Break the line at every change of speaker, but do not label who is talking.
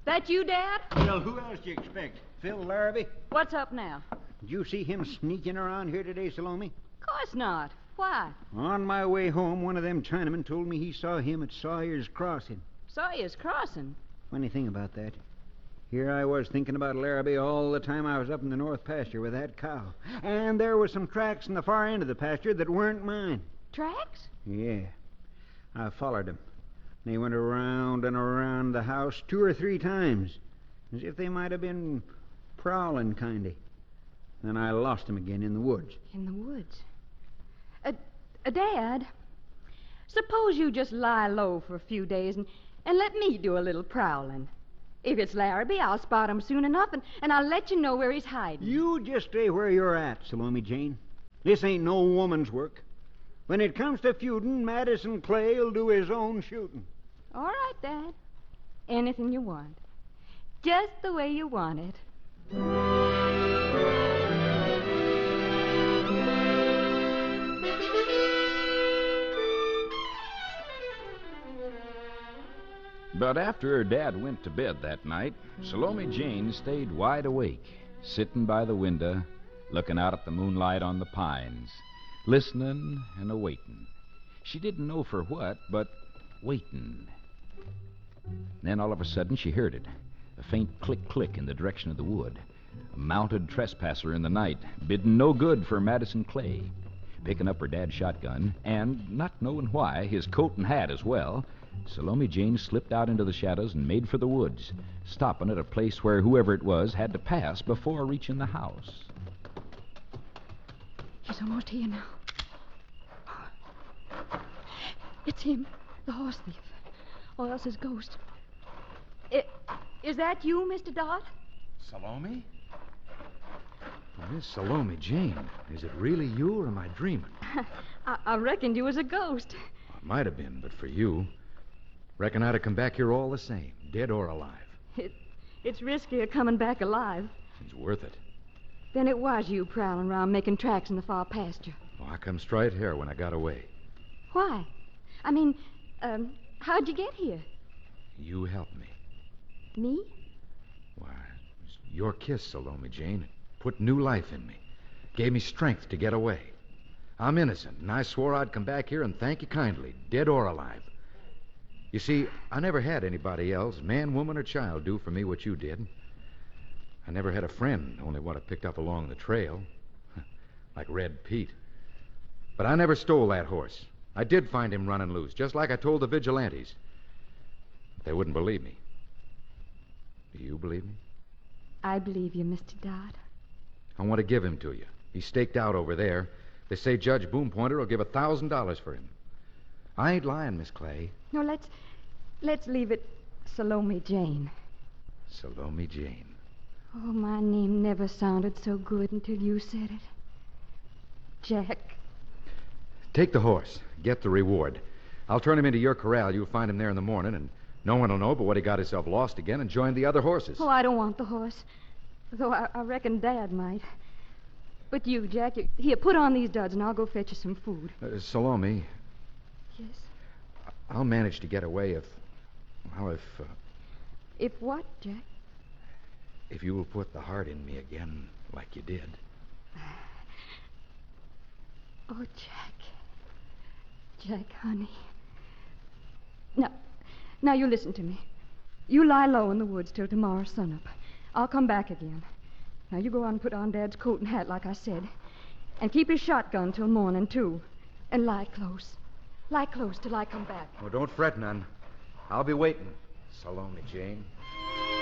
That you, Dad?
Well, who else do you expect? Phil Larrabee?
What's up now?
Did you see him sneaking around here today, Salome?
Of course not. Why?
On my way home, one of them Chinamen told me he saw him at Sawyer's Crossing.
Sawyer's Crossing?
Funny thing about that. Here I was thinking about Larrabee all the time I was up in the north pasture with that cow. And there was some tracks in the far end of the pasture that weren't mine.
Tracks?
Yeah. I followed them. They went around and around the house 2 or 3 times, as if they might have been prowling, kinda. Then I lost them again in the woods.
In the woods? Dad, suppose you just lie low for a few days and let me do a little prowling. If it's Larrabee, I'll spot him soon enough, and I'll let you know where he's hiding.
You just stay where you're at, Salome Jane. This ain't no woman's work. When it comes to feuding, Madison Clay'll do his own shooting.
All right, Dad. Anything you want. Just the way you want it.
But after her dad went to bed that night, Salome Jane stayed wide awake, sitting by the window, looking out at the moonlight on the pines, listening and a-waiting. She didn't know for what, but waiting. Then all of a sudden she heard it, a faint click-click in the direction of the wood. A mounted trespasser in the night, bidding no good for Madison Clay. Picking up her dad's shotgun, and, not knowing why, his coat and hat as well, Salome Jane slipped out into the shadows and made for the woods, stopping at a place where whoever it was had to pass before reaching the house.
He's almost here now. It's him, the horse thief. Or else his ghost. Is that you, Mr. Dot?
Salome? Miss Salome Jane, is it really you or am I dreaming?
I reckoned you was a ghost.
I might have been, but for you. Reckon I'd have come back here all the same, dead or alive.
It's riskier coming back alive.
It's worth it.
Then it was you prowling around making tracks in the far pasture.
Oh, I come straight here when I got away.
Why? I mean, how'd you get here?
You helped me.
Me?
Why, it was your kiss, Salome Jane. It put new life in me. Gave me strength to get away. I'm innocent, and I swore I'd come back here and thank you kindly, dead or alive. You see, I never had anybody else, man, woman, or child, do for me what you did. I never had a friend, only what I picked up along the trail. Like Red Pete. But I never stole that horse. I did find him running loose, just like I told the vigilantes. They wouldn't believe me. Do you believe me?
I believe you, Mr. Dodd.
I want to give him to you. He's staked out over there. They say Judge Boompointer will give $1,000 for him. I ain't lying, Miss Clay.
No, let's leave it Salome Jane.
Salome Jane.
Oh, my name never sounded so good until you said it. Jack.
Take the horse. Get the reward. I'll turn him into your corral. You'll find him there in the morning, and no one will know but what he got himself lost again and joined the other horses.
Oh, I don't want the horse. Though I reckon Dad might. But you, Jack, here, put on these duds, and I'll go fetch you some food.
Salome.
Yes?
I'll manage to get away if...
If what, Jack?
If you will put the heart in me again like you did.
Oh, Jack. Jack, honey. Now you listen to me. You lie low in the woods till tomorrow's sunup. I'll come back again. Now you go out and put on Dad's coat and hat like I said. And keep his shotgun till morning, too. And lie close. Lie close till I come back.
Oh, don't fret none. I'll be waiting, Salome Jane.